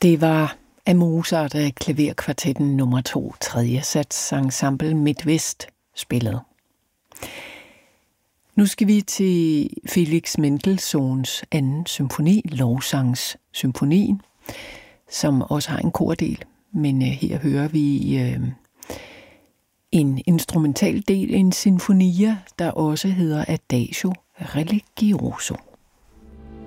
Det var af Mozart af klaverkvartetten nummer 2, 3. sats, ensemble Midtvest spillet. Nu skal vi til Felix Mendelssohns anden symfoni, Lovsangssymfonien, som også har en kordel. Men her hører vi en instrumental del, en sinfonia, der også hedder Adagio Religioso.